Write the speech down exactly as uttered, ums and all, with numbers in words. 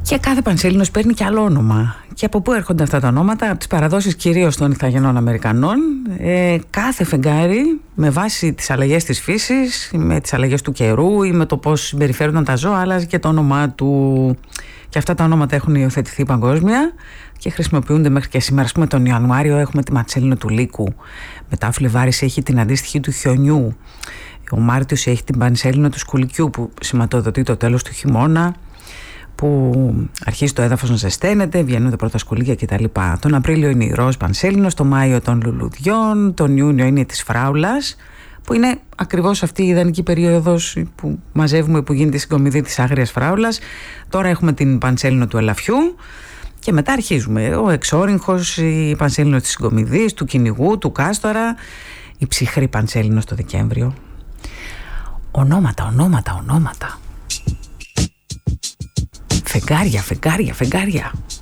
Και κάθε Πανσέλινος παίρνει και άλλο όνομα. Και από πού έρχονται αυτά τα ονόματα? Από τις παραδόσεις κυρίως των Ιθαγενών Αμερικανών. Ε, κάθε φεγγάρι, με βάση τις αλλαγές της φύσης, με τις αλλαγές του καιρού ή με το πώς συμπεριφέρονταν τα ζώα, άλλαζε και το όνομά του. Και αυτά τα ονόματα έχουν υιοθετηθεί παγκόσμια και χρησιμοποιούνται μέχρι και σήμερα. Ας πούμε, τον Ιανουάριο έχουμε τη Πανσέλινο του Λύκου. Μετά ο Φλεβάρης έχει την αντίστοιχη του Χιονιού. Ο Μάρτιος έχει την Πανσέλινο του Σκουλικιού, που σηματοδοτεί το τέλος του χειμώνα, που αρχίζει το έδαφος να ζεσταίνεται, βγαίνουν τα πρώτα σκουλίκια κτλ. Τον Απρίλιο είναι η ροζ Πανσέλινος, τον Μάιο των λουλουδιών, τον Ιούνιο είναι της φράουλας, που είναι ακριβώς αυτή η ιδανική περίοδος που μαζεύουμε, που γίνεται η συγκομιδή της άγριας φράουλας. Τώρα έχουμε την Πανσέλινο του ελαφιού και μετά αρχίζουμε ο εξόρυγχος, η Πανσέλινο της συγκομιδής, του κυνηγού, του κάστορα, η ψυχρή Πανσέλινος το Δεκέμβριο. Ονόματα, ονόματα, ονόματα. Φεγγάρια, φεγγάρια, φεγγάρια.